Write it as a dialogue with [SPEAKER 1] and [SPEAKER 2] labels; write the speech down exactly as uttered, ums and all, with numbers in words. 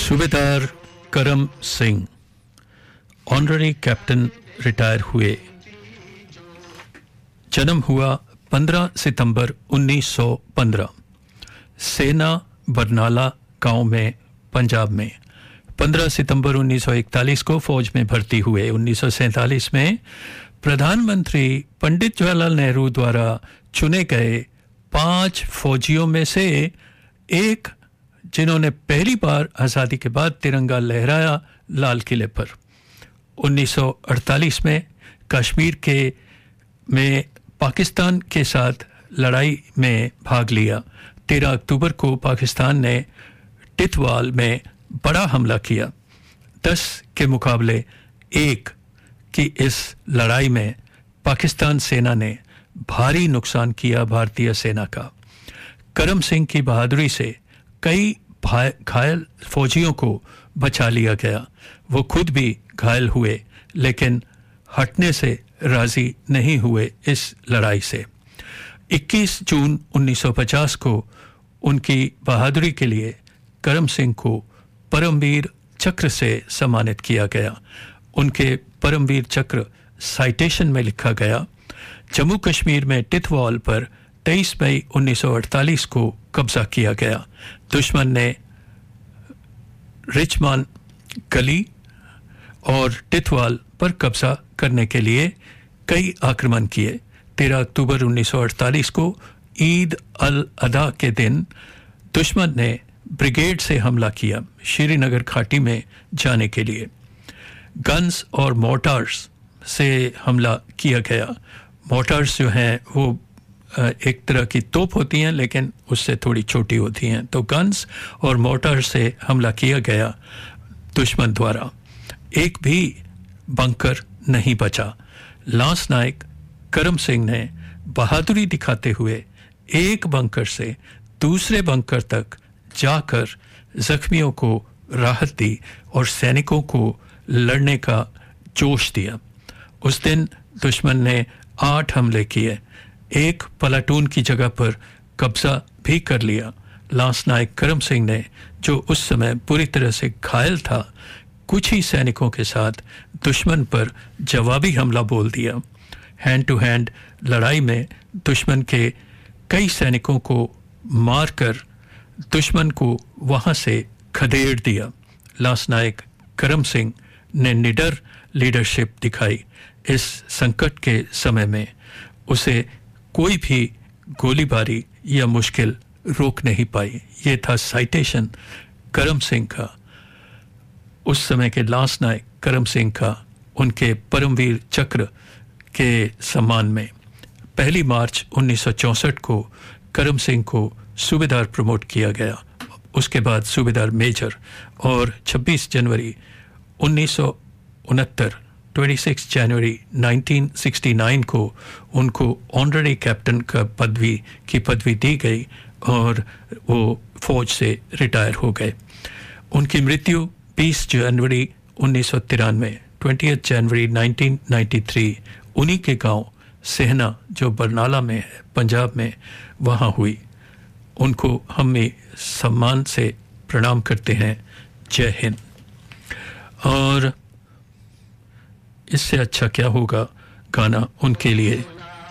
[SPEAKER 1] सूबेदार करम Singh honorary captain retire हुए। जन्म हुआ पंद्रह सितंबर उन्नीस सौ पंद्रह, सेना बरनाला गांव में पंजाब में। पंद्रह सितंबर उन्नीस सौ इकतालीस को फौज में भर्ती हुए। उन्नीस सौ सैंतालीस में प्रधानमंत्री पंडित जवाहरलाल नेहरू द्वारा चुने गए पांच फौजियों में से एक, जिन्होंने पहली बार आज़ादी के बाद तिरंगा लहराया लाल किले पर। उन्नीस सौ अड़तालीस में कश्मीर के में पाकिस्तान के साथ लड़ाई में भाग लिया। तेरह अक्टूबर को पाकिस्तान ने टिथवाल में बड़ा हमला किया। दस के मुकाबले एक की इस लड़ाई में पाकिस्तान सेना ने भारी नुकसान किया भारतीय सेना का। करम सिंह की बहादुरी से कई घायल फौजियों को बचा लिया गया। वो खुद भी घायल हुए लेकिन हटने से राजी नहीं हुए इस लड़ाई से। इक्कीस जून उन्नीस सौ पचास को उनकी बहादुरी के लिए करम सिंह को परमवीर चक्र से सम्मानित किया गया। उनके परमवीर चक्र साइटेशन में लिखा गया, जम्मू कश्मीर में टिथवाल पर तेईस मई उन्नीस सौ अड़तालीस को कब्जा किया गया। दुश्मन ने रिचमन गली और टिथवाल पर कब्जा करने के लिए कई आक्रमण किए। तेरह अक्टूबर उन्नीस सौ अड़तालीस को ईद अल अधा के दिन दुश्मन ने ब्रिगेड से हमला किया श्रीनगर घाटी में जाने के लिए। गन्स और मोर्टार्स से हमला किया गया। मोर्टार्स जो हैं वो एक तरह की तोप होती हैं लेकिन उससे थोड़ी छोटी होती हैं, तो गन्स और मोर्टार से हमला किया गया दुश्मन द्वारा। एक भी बंकर नहीं बचा। लांस नायक करम सिंह ने बहादुरी दिखाते हुए एक बंकर से दूसरे बंकर तक जाकर जख्मियों को राहत दी और सैनिकों को लड़ने का जोश दिया। उस दिन दुश्मन ने आठ हमले किए, एक प्लाटून की जगह पर कब्जा भी कर लिया। लांस नायक करम सिंह ने, जो उस समय पूरी तरह से घायल था, कुछ ही सैनिकों के साथ दुश्मन पर जवाबी हमला बोल दिया। हैंड टू हैंड लड़ाई में दुश्मन के कई सैनिकों को मारकर दुश्मन को वहां से खदेड़ दिया। लांस नायक करम सिंह ने निडर लीडरशिप दिखाई। इस संकट के समय में उसे कोई भी गोलीबारी या मुश्किल रोक नहीं पाई। ये था साइटेशन करम सिंह का, उस समय के लांस नायक करम सिंह का, उनके परमवीर चक्र के सम्मान में। पहली मार्च उन्नीस सौ चौंसठ को करम सिंह को सूबेदार प्रमोट किया गया, उसके बाद सूबेदार मेजर, और छब्बीस जनवरी उन्नीस सौ उनहत्तर छब्बीस जनवरी उन्नीस सौ उनहत्तर को उनको ऑनररी कैप्टन का पदवी की पदवी दी गई और वो फौज से रिटायर हो गए। उनकी मृत्यु बीस जनवरी उन्नीस सौ तिरानवे बीस जनवरी उन्नीस सौ तिरानवे उन्हीं के गांव सेहना, जो बरनाला में है पंजाब में, वहां हुई। उनको हम सम्मान से प्रणाम करते हैं। जय हिंद। और इससे अच्छा क्या होगा गाना उनके लिए।